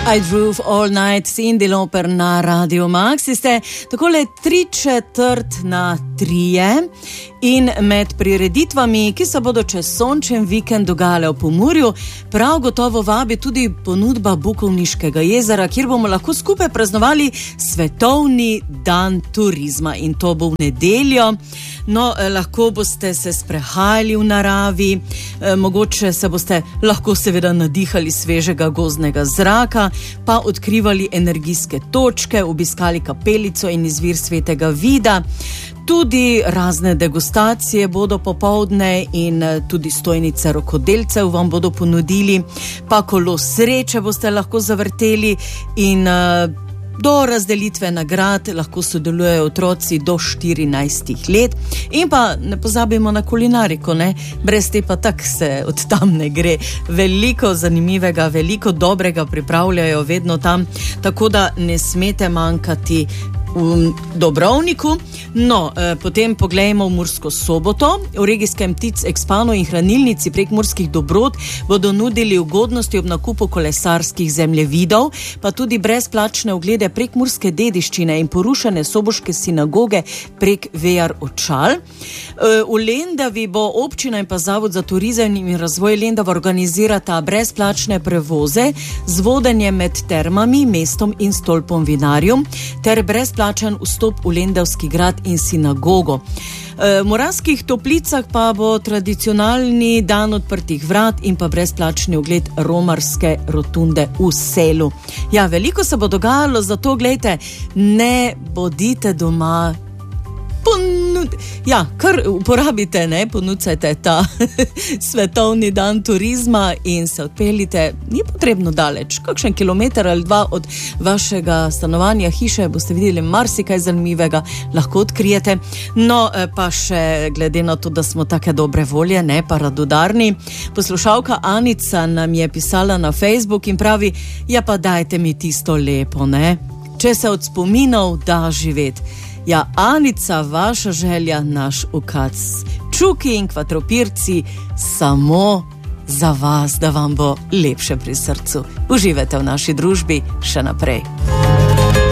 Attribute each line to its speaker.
Speaker 1: I Drove All Night, Cyndi Lauper na Radio Max. Ste takole 3:45 in med prireditvami, ki se bodo čez sončen vikend dogajale v Pomurju, prav gotovo vabi tudi ponudba Bukovniškega jezera, kjer bomo lahko skupaj praznovali Svetovni dan turizma, in to bo v nedeljo. No, lahko boste se sprehajali v naravi, mogoče se boste lahko seveda nadihali svežega gozdnega zraka, pa odkrivali energijske točke, obiskali kapelico in izvir Svetega Vida. Tudi razne degustacije bodo popoldne in tudi stojnice rokodelcev vam bodo ponudili, pa kolo sreče boste lahko zavrteli in do razdelitve nagrad lahko sodelujejo otroci do 14 let. In pa ne pozabimo na kulinariko, ne? Brez te pa tak se od tam ne gre. Veliko zanimivega, veliko dobrega pripravljajo vedno tam, tako da ne smete manjkati v Dobrovniku. No, potem poglejmo v Mursko Soboto. V regijskem Tic Expanu in hranilnici Prekmurskih dobrot bodo nudili ugodnosti ob nakupu kolesarskih zemljevidov, pa tudi brezplačne oglede prekmurske dediščine in porušene soboške sinagoge prek VR očal. V Lendavi bo občina in pa Zavod za turizem in razvoj Lendava organizirata brezplačne prevoze z vodenjem med termami, mestom in stolpom vinarjem ter brezplačen vstop v Lendavski grad in sinagogo. V Moravskih Toplicah pa bo tradicionalni dan odprtih vrat in pa brezplačni ogled romarske rotunde v Selu. Ja, veliko se bo dogajalo, zato glejte, ne bodite doma. Kar uporabite, ne, ponudite ta Svetovni dan turizma in se odpeljite, ni potrebno daleč, kakšen kilometer ali dva od vašega stanovanja, hiše, boste videli marsikaj zanimivega, lahko odkrijete. No, pa še glede na to, da smo take dobre volje, ne, pa radodarni, poslušalka Anica nam je pisala na Facebook in pravi, ja pa dajte mi tisto lepo, ne, če se od spominov da živeti. Ja, Anica, vaša želja, naš ukaz. Čuki in kvadropirci samo za vas, da vam bo lepše pri srcu. Uživajte v naši družbi še naprej.